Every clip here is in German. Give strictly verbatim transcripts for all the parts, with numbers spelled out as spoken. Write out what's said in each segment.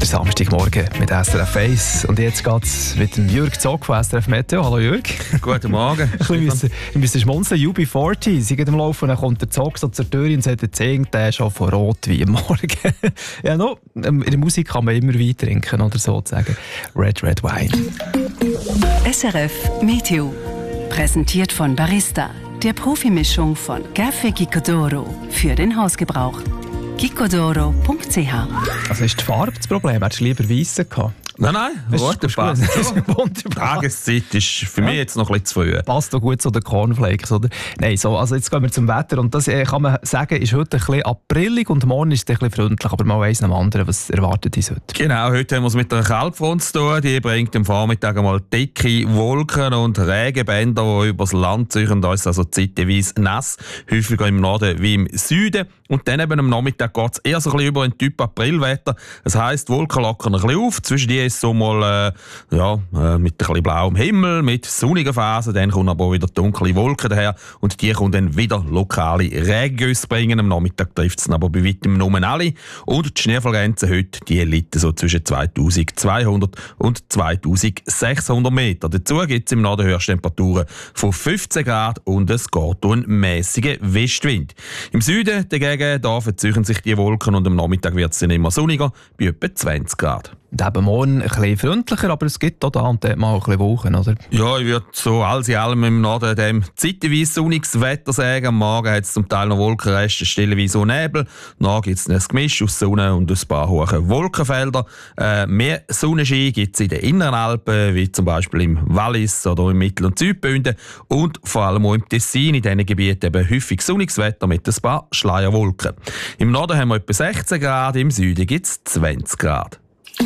Samstagmorgen mit S R F eins. Und jetzt geht es mit dem Jürg Zog von S R F Meteo. Hallo Jürg. Guten Morgen. Wir müssen, müssen schmunzeln. U B vierzig, sie geht im Laufe und dann kommt der Zog so zur Tür und sagt, jetzt hängt der schon von rot wie am Morgen. Ja, no, in der Musik kann man immer Wein trinken, oder sozusagen. Red, Red Wine. S R F Meteo. Präsentiert von Barista, der Profimischung von Café Gicodoro für den Hausgebrauch. gicodoro punkt c h. Also ist die Farbe das Problem? Hättest du lieber weissen gehabt? Nein, nein, rot passt. Wunderbar. Tageszeit ist für mich jetzt noch ein bisschen zu früh. Passt doch gut zu den Cornflakes, oder? Nein, so, also jetzt gehen wir zum Wetter und das äh, kann man sagen, ist heute ein bisschen aprillig und morgen ist es ein bisschen freundlich, aber mal eins nach dem anderen, was erwartet uns heute? Genau, heute haben wir es mit einer Kaltfront zu tun. Die bringt am Vormittag einmal dicke Wolken und Regenbänder, die über das Land ziehen. Da ist es also zeitweise nass, häufiger im Norden wie im Süden. Und dann eben am Nachmittag geht es eher so ein bisschen über ein Typ Aprilwetter. Das heisst, die Wolken lockern ein bisschen auf. Zwischen die ist es so mal äh, ja, äh, mit ein bisschen blauem Himmel, mit sonnigen Phasen. Dann kommen aber auch wieder dunkle Wolken daher. Und die können dann wieder lokale Regengüsse bringen. Am Nachmittag trifft es dann aber bei weitem nur alle. Und die Schneefallgrenze heute, die liegt so zwischen zweitausendzweihundert und zweitausendsechshundert Meter. Dazu gibt es im Norden Höchsttemperaturen von fünfzehn Grad und es geht um einen mässigen Westwind. Im Süden dagegen da verziehen sich die Wolken und am Nachmittag wird es dann immer sonniger, bei etwa zwanzig Grad. Und eben morgen ein bisschen freundlicher, aber es gibt auch da und dort mal ein bisschen Wolken, oder? Ja, ich würde so alles in allem im Norden dem zeitweise sonniges Wetter sagen. Am Morgen hat es zum Teil noch Wolkenreste, stellenweise auch Nebel. Dann gibt es ein Gemisch aus Sonne und ein paar hohe Wolkenfelder. Äh, mehr Sonnenschein gibt es in den inneren Alpen, wie zum Beispiel im Wallis oder im Mittel- und Südbünden. Und vor allem auch im Tessin, in diesen Gebieten eben häufig sonniges Wetter mit ein paar Schleierwolken. Im Norden haben wir etwa sechzehn Grad, im Süden gibt es zwanzig Grad.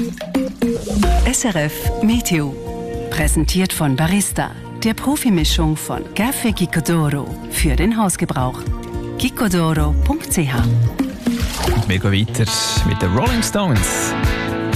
S R F Meteo. Präsentiert von Barista, der Profimischung von Café Gicodoro für den Hausgebrauch. gicodoro punkt c h. Wir gehen weiter mit den Rolling Stones.